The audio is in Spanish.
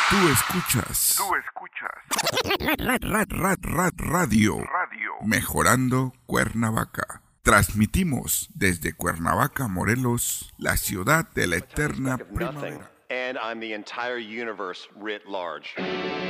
Tú escuchas. Radio. Mejorando Cuernavaca. Transmitimos desde Cuernavaca, Morelos, la ciudad de la eterna primavera. And I'm the entire universe writ large.